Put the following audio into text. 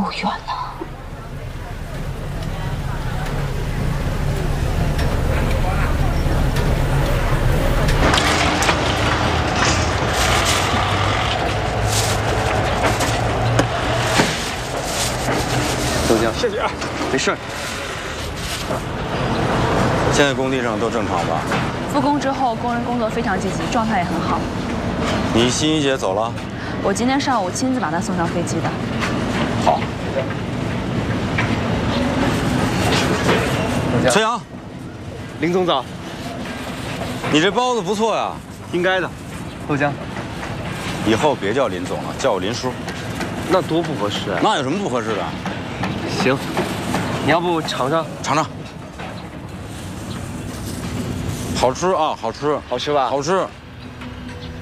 远呢？ 豆浆， 谢谢啊， 没事。现在工地上都正常吧？ 复工之后，工人工作非常积极，状态也很好。 你欣怡姐走了？ 我今天上午亲自把她送上飞机的。 好。崔阳， 林总早。 你这包子不错呀。 应该的。豆浆。 以后别叫林总了，叫我林叔。 那多不合适啊！ 那有什么不合适的？ 行，你要不尝尝？ 尝尝。好吃啊，好吃， 好吃吧？ 好吃。